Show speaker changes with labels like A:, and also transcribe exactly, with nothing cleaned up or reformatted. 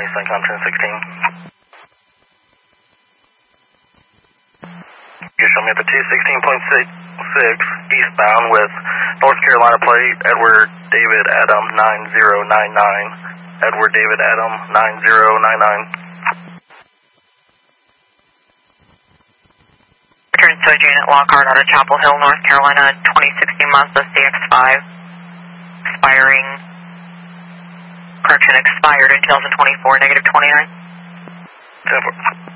A: Syncom ten sixteen. You show me at the two sixteen point six eastbound with North Carolina plate, Edward David Adam nine zero nine nine. Edward David Adam nine zero nine nine.
B: Return Surge Unit Lockhart out of Chapel Hill, North Carolina, twenty sixteen Mazda C X five. Expiring, correction, expired in two thousand twenty-four, negative twenty-nine.
A: ten four.